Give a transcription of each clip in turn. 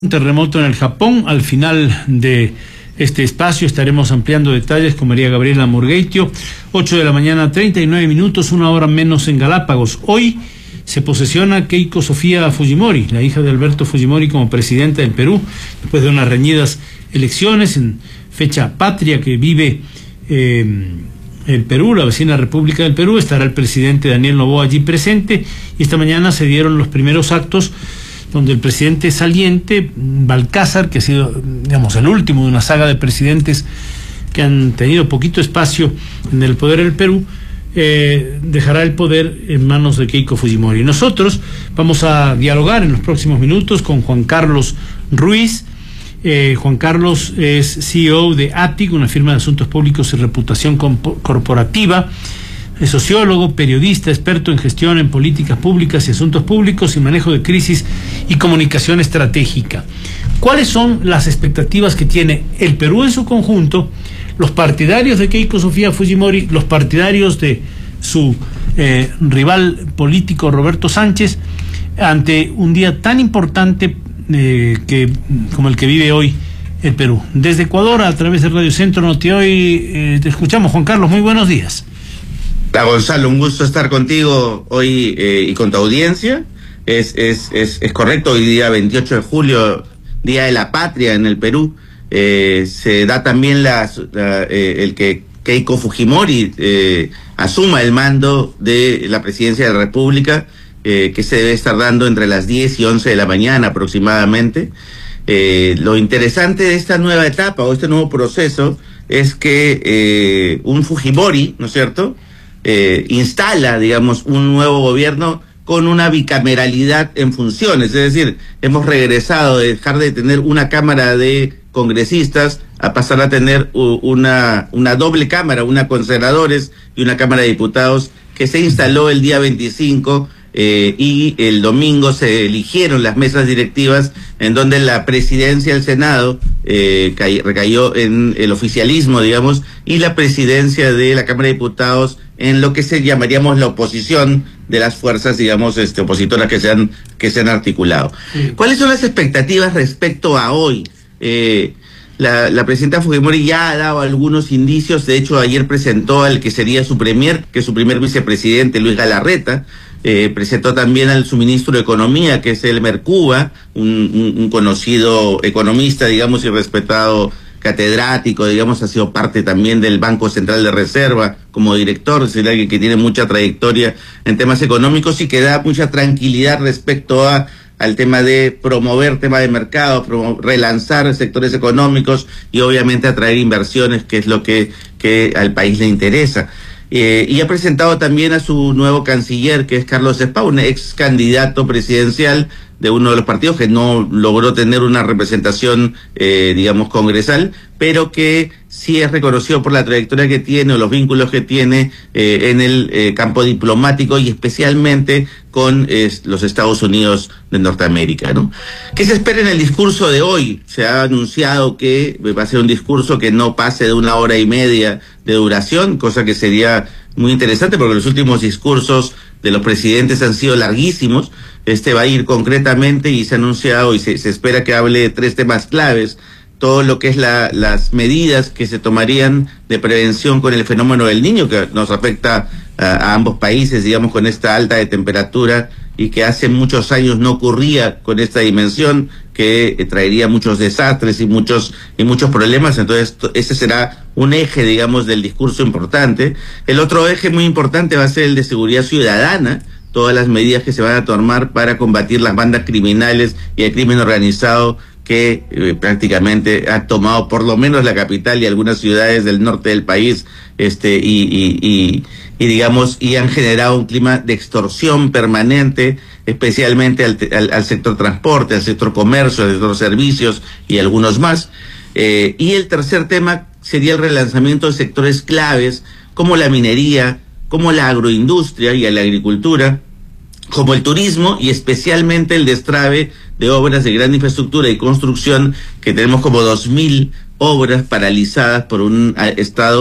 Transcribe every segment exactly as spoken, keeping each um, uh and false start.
Un terremoto en el Japón. Al final de este espacio estaremos ampliando detalles con María Gabriela Murgueitio. ocho de la mañana, treinta y nueve minutos, una hora menos en Galápagos. Hoy se posesiona Keiko Sofía Fujimori, la hija de Alberto Fujimori, como presidenta del Perú, después de unas reñidas elecciones en fecha patria que vive eh, el Perú, la vecina República del Perú. Estará el presidente Daniel Noboa allí presente, y esta mañana se dieron los primeros actos donde el presidente saliente, Balcázar, que ha sido, digamos, el último de una saga de presidentes que han tenido poquito espacio en el poder del Perú, eh, dejará el poder en manos de Keiko Fujimori. Nosotros vamos a dialogar en los próximos minutos con Juan Carlos Ruiz. Eh, Juan Carlos es C E O de A T I C, una firma de asuntos públicos y reputación corporativa. Es sociólogo, periodista, experto en gestión en políticas públicas y asuntos públicos y manejo de crisis y comunicación estratégica. ¿Cuáles son las expectativas que tiene el Perú en su conjunto, los partidarios de Keiko Sofía Fujimori, los partidarios de su eh, rival político Roberto Sánchez, ante un día tan importante eh, que, como el que vive hoy el Perú? Desde Ecuador, a través de Radio Centro Noti Hoy, eh, te escuchamos, Juan Carlos, muy buenos días. Hola, Gonzalo, un gusto estar contigo hoy eh, y con tu audiencia. Es, es, es, es correcto, hoy día veintiocho de julio, Día de la Patria en el Perú, eh, se da también la, la, eh, el que Keiko Fujimori eh, asuma el mando de la presidencia de la República, eh, que se debe estar dando entre las diez y once de la mañana aproximadamente. Eh, lo interesante de esta nueva etapa o este nuevo proceso es que eh, un Fujimori, ¿no es cierto?, Eh, instala, digamos, un nuevo gobierno con una bicameralidad en funciones. Es decir, hemos regresado de dejar de tener una cámara de congresistas a pasar a tener una, una doble cámara, una con senadores y una cámara de diputados, que se instaló el día veinticinco, eh, y el domingo se eligieron las mesas directivas, en donde la presidencia del Senado eh, recayó en el oficialismo, digamos, y la presidencia de la Cámara de Diputados en lo que se llamaríamos la oposición de las fuerzas, digamos, este, opositoras que se han, que se han articulado. Sí. ¿Cuáles son las expectativas respecto a hoy? Eh, la, la presidenta Fujimori ya ha dado algunos indicios. De hecho, ayer presentó al que sería su premier, que es su primer vicepresidente, Luis Galarreta. Eh, presentó también al su ministro de Economía, que es Elmer Cuba, un, un, un conocido economista, digamos, y respetado catedrático, digamos, ha sido parte también del Banco Central de Reserva como director, es alguien que tiene mucha trayectoria en temas económicos y que da mucha tranquilidad respecto a al tema de promover tema de mercado, promover, relanzar sectores económicos y obviamente atraer inversiones, que es lo que, que al país le interesa. Eh, y ha presentado también a su nuevo canciller, que es Carlos Spa, un ex candidato presidencial de uno de los partidos que no logró tener una representación, eh, digamos, congresal, pero que sí es reconocido por la trayectoria que tiene o los vínculos que tiene eh, en el eh, campo diplomático y especialmente con eh, los Estados Unidos de Norteamérica, ¿no? ¿Qué se espera en el discurso de hoy? Se ha anunciado que va a ser un discurso que no pase de una hora y media de duración, cosa que sería muy interesante porque los últimos discursos de los presidentes han sido larguísimos. Este va a ir concretamente y se ha anunciado y se, se espera que hable de tres temas claves: todo lo que es la, las medidas que se tomarían de prevención con el fenómeno del Niño, que nos afecta a, a ambos países, digamos, con esta alta de temperatura y que hace muchos años no ocurría con esta dimensión, que eh, traería muchos desastres y muchos y muchos problemas. Entonces ese será un eje, digamos, del discurso importante. El otro eje muy importante va a ser el de seguridad ciudadana, todas las medidas que se van a tomar para combatir las bandas criminales y el crimen organizado que eh, prácticamente ha tomado por lo menos la capital y algunas ciudades del norte del país, este y, y, y, y digamos, y han generado un clima de extorsión permanente, especialmente al, al, al sector transporte, al sector comercio, al sector servicios y algunos más. Eh, y el tercer tema sería el relanzamiento de sectores claves como la minería, como la agroindustria y la agricultura, como el turismo y especialmente el destrave de obras de gran infraestructura y construcción, que tenemos como dos mil obras paralizadas por un Estado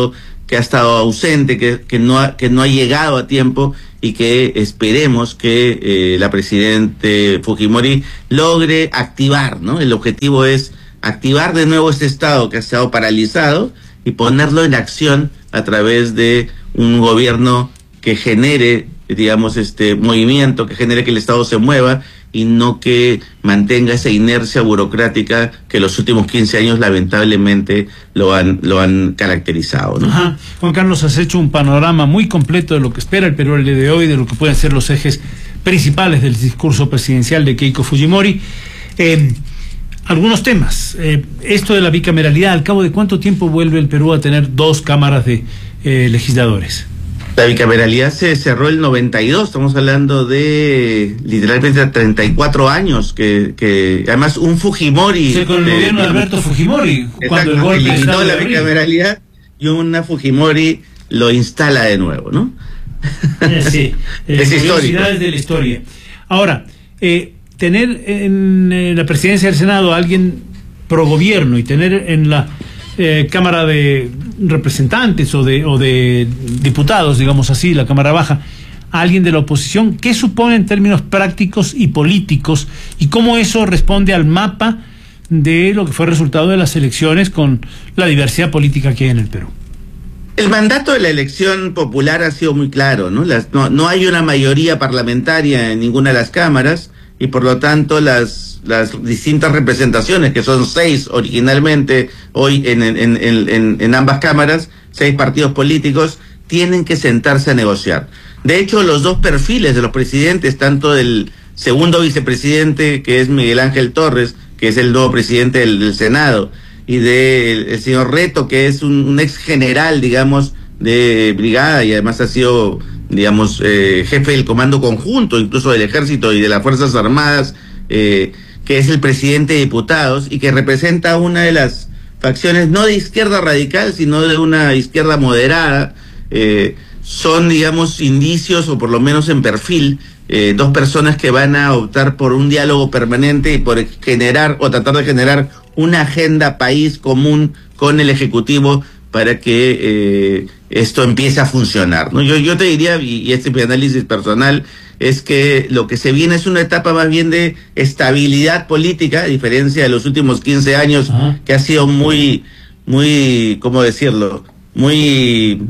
que ha estado ausente, que, que, no, ha, que no ha llegado a tiempo, y que esperemos que eh, la presidente Fujimori logre activar, ¿no? El objetivo es activar de nuevo este Estado que ha estado paralizado y ponerlo en acción a través de un gobierno que genere, digamos, este movimiento, que genere que el Estado se mueva y no que mantenga esa inercia burocrática que los últimos quince años lamentablemente lo han lo han caracterizado, ¿no? Ajá. Juan Carlos, has hecho un panorama muy completo de lo que espera el Perú el día de hoy, de lo que pueden ser los ejes principales del discurso presidencial de Keiko Fujimori. Eh, algunos temas. Eh, esto de la bicameralidad, ¿al cabo de cuánto tiempo vuelve el Perú a tener dos cámaras de eh, legisladores? La bicameralidad se cerró el noventa y dos, estamos hablando de literalmente treinta y cuatro años, que, que además un Fujimori... Sí, con el eh, gobierno de Alberto Fujimori, exacto, cuando el golpe eliminó la de bicameralidad y una Fujimori lo instala de nuevo, ¿no? Sí, es histórico. de la historia. Ahora, eh, tener en eh, la presidencia del Senado a alguien pro gobierno y tener en la eh, Cámara de Representantes o de, o de diputados, digamos así, la Cámara Baja, a alguien de la oposición, ¿qué supone en términos prácticos y políticos? ¿Y cómo eso responde al mapa de lo que fue el resultado de las elecciones con la diversidad política que hay en el Perú? El mandato de la elección popular ha sido muy claro, ¿no? Las, no, no hay una mayoría parlamentaria en ninguna de las cámaras y por lo tanto las, las distintas representaciones, que son seis originalmente hoy en, en, en, en, en ambas cámaras, seis partidos políticos, tienen que sentarse a negociar. De hecho, los dos perfiles de los presidentes, tanto del segundo vicepresidente, que es Miguel Ángel Torres, que es el nuevo presidente del, del Senado, y del el señor Reto, que es un, un ex general, digamos, de brigada, y además ha sido, digamos, eh, jefe del comando conjunto, incluso del ejército y de las Fuerzas Armadas, eh, que es el presidente de diputados, y que representa una de las facciones, no de izquierda radical, sino de una izquierda moderada. eh, son, digamos, indicios, o por lo menos en perfil, eh, dos personas que van a optar por un diálogo permanente y por generar, o tratar de generar una agenda país común con el Ejecutivo para que eh, esto empiece a funcionar, ¿no? Yo, yo te diría, y, y este es mi análisis personal, es que lo que se viene es una etapa más bien de estabilidad política, a diferencia de los últimos quince años, uh-huh. que ha sido muy, muy, ¿cómo decirlo? Muy...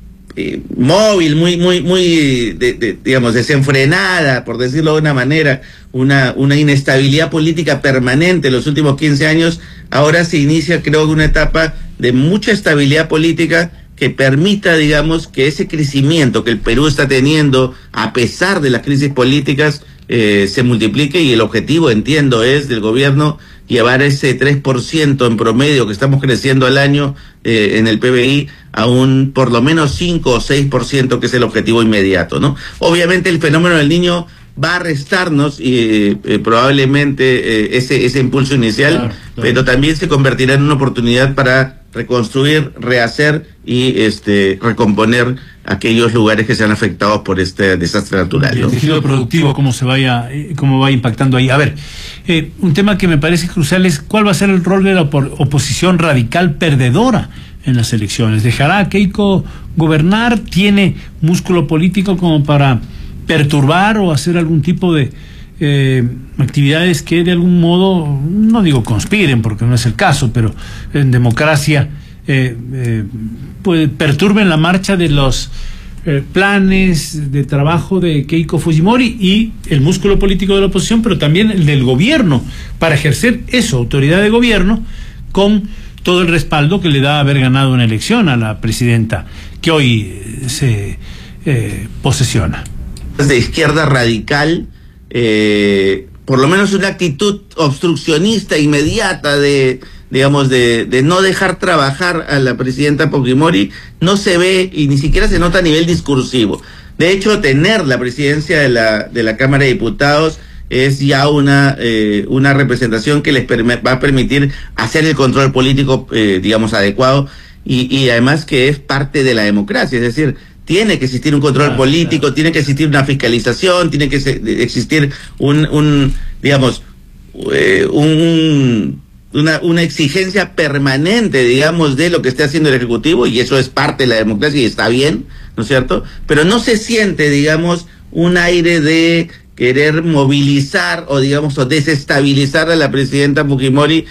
Eh, móvil, muy, muy, muy, de, de, digamos, desenfrenada, por decirlo de una manera, una, una inestabilidad política permanente en los últimos quince años. Ahora se inicia, creo, una etapa de mucha estabilidad política que permita, digamos, que ese crecimiento que el Perú está teniendo, a pesar de las crisis políticas, eh, se multiplique, y el objetivo, entiendo, es del gobierno llevar ese tres por ciento en promedio que estamos creciendo al año eh, en el P B I a un por lo menos cinco o seis por ciento, que es el objetivo inmediato, ¿no? Obviamente el fenómeno del Niño va a restarnos y eh, probablemente eh, ese ese impulso inicial, claro, claro. pero también se convertirá en una oportunidad para reconstruir, rehacer y este recomponer aquellos lugares que sean afectados por este desastre natural, ¿no? El tejido productivo, cómo se vaya, cómo va impactando ahí. A ver, eh, un tema que me parece crucial es cuál va a ser el rol de la op- oposición radical perdedora en las elecciones. ¿Dejará a Keiko gobernar? ¿Tiene músculo político como para perturbar o hacer algún tipo de eh, actividades que de algún modo, no digo conspiren porque no es el caso, pero en democracia eh, eh, pues, perturben la marcha de los eh, planes de trabajo de Keiko Fujimori y el músculo político de la oposición, pero también el del gobierno, para ejercer eso, autoridad de gobierno, con todo el respaldo que le da haber ganado una elección a la presidenta que hoy eh, se eh, posesiona? De izquierda radical, eh, por lo menos una actitud obstruccionista inmediata de, digamos, de, de no dejar trabajar a la presidenta Fujimori, no se ve y ni siquiera se nota a nivel discursivo. De hecho, tener la presidencia de la, de la Cámara de Diputados es ya una eh, una representación que les perm- va a permitir hacer el control político, eh, digamos, adecuado, y, y además que es parte de la democracia, es decir, tiene que existir un control ah, político, claro. tiene que existir una fiscalización, tiene que se, existir un, un digamos, eh, un una, una exigencia permanente, digamos, de lo que esté haciendo el Ejecutivo, y eso es parte de la democracia y está bien, ¿no es cierto? Pero no se siente, digamos, un aire de querer movilizar o, digamos, o desestabilizar a la presidenta Fujimori